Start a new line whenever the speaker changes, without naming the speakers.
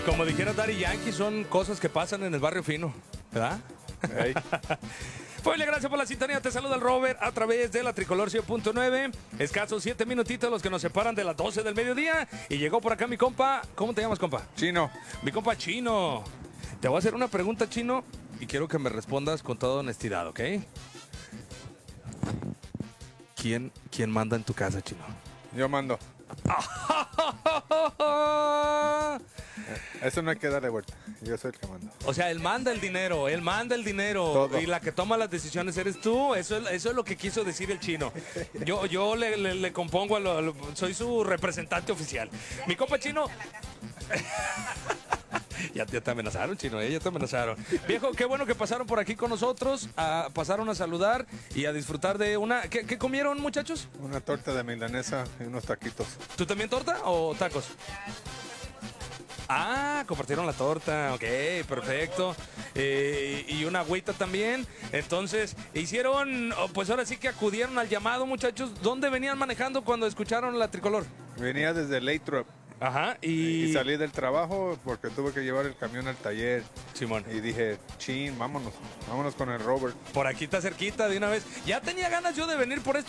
Como dijera Daddy Yankee, son cosas que pasan en el barrio fino, ¿verdad?
Hey.
Familia, gracias por la sintonía. Te saluda el Robert a través de la Tricolor 100.9. Escasos 7 minutitos los que nos separan de las 12 del mediodía. Y llegó por acá mi compa. ¿Cómo te llamas, compa?
Chino.
Mi compa Chino. Te voy a hacer una pregunta, Chino, y quiero que me respondas con toda honestidad, ¿ok? ¿Quién manda en tu casa, Chino?
Yo mando. Eso no hay que darle vuelta. Yo soy el que mando.
O sea, él manda el dinero,
Todo.
y la que toma las decisiones eres tú. Eso es lo que quiso decir el Chino. Yo le compongo, soy su representante oficial. Mi compa Chino... Ya te amenazaron, Chino, ya te amenazaron. Viejo, qué bueno que pasaron por aquí con nosotros, pasaron a saludar y a disfrutar de una... ¿Qué comieron, muchachos?
Una torta de milanesa y unos taquitos.
¿Tú también torta o tacos? Ah, compartieron la torta, ok, perfecto. Y una agüita también. Entonces, hicieron, pues ahora sí que acudieron al llamado, muchachos. ¿Dónde venían manejando cuando escucharon la Tricolor?
Venía desde Lathrop
Ajá,
y salí del trabajo porque tuve que llevar el camión al taller.
Simón.
Y dije, vámonos con el Robert.
Por aquí está cerquita de una vez. Ya tenía ganas yo de venir por estos